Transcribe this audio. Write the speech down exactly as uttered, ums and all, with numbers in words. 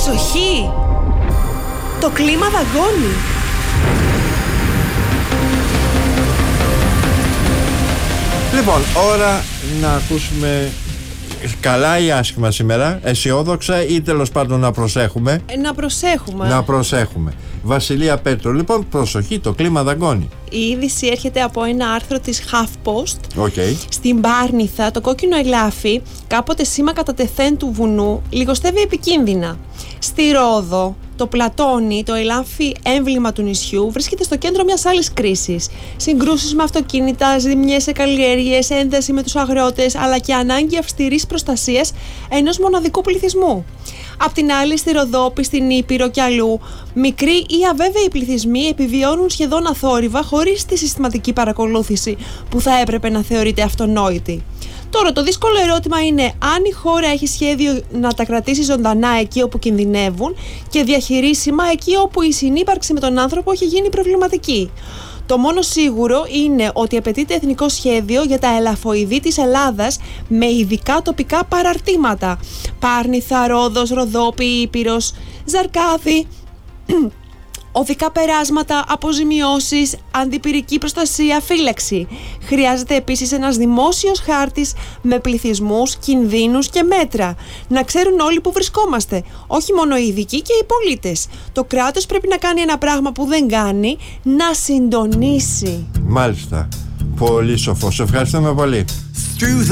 Προσοχή! Το κλίμα δαγκώνει. Λοιπόν, ώρα να ακούσουμε καλά ή άσχημα σήμερα, αισιόδοξα ή τέλος πάντων να προσέχουμε. Ε, να προσέχουμε. Να προσέχουμε. Βασιλεία Πέτρο, λοιπόν, προσοχή, το κλίμα δαγκώνει. Η είδηση έρχεται από ένα άρθρο της HuffPost. Okay. Στην Πάρνηθα, το κόκκινο ελάφι, κάποτε σήμα κατά τεθέν του βουνού, λιγοστεύει επικίνδυνα. Στη Ρόδο, το πλατόνι, το ελάφι έμβλημα του νησιού, βρίσκεται στο κέντρο μιας άλλης κρίσης. Συγκρούσεις με αυτοκίνητα, ζημιές σε καλλιέργειες, ένταση με τους αγρότες, αλλά και ανάγκη αυστηρής προστασίας ενός μοναδικού πληθυσμού. Απ' την άλλη, στη Ροδόπη, στην Ήπειρο και αλλού, μικροί ή αβέβαιοι πληθυσμοί επιβιώνουν σχεδόν αθόρυβα χωρίς τη συστηματική παρακολούθηση που θα έπρεπε να θεωρείται αυτονόητη. Τώρα, το δύσκολο ερώτημα είναι αν η χώρα έχει σχέδιο να τα κρατήσει ζωντανά εκεί όπου κινδυνεύουν και διαχειρίσιμα εκεί όπου η συνύπαρξη με τον άνθρωπο έχει γίνει προβληματική. Το μόνο σίγουρο είναι ότι απαιτείται εθνικό σχέδιο για τα ελαφοειδή της Ελλάδας με ειδικά τοπικά παραρτήματα. Πάρνηθα, Ρόδος, Ροδόπη, Ήπειρος, Ζαρκάδη, οδικά περάσματα, αποζημιώσεις, αντιπυρική προστασία, φύλαξη. Χρειάζεται επίσης ένας δημόσιος χάρτης με πληθυσμούς, κινδύνους και μέτρα. Να ξέρουν όλοι που βρισκόμαστε, όχι μόνο οι ειδικοί και οι πολίτες. Το κράτος πρέπει να κάνει ένα πράγμα που δεν κάνει, να συντονίσει. Μάλιστα. Πολύ σοφό. Σε ευχαριστούμε πολύ.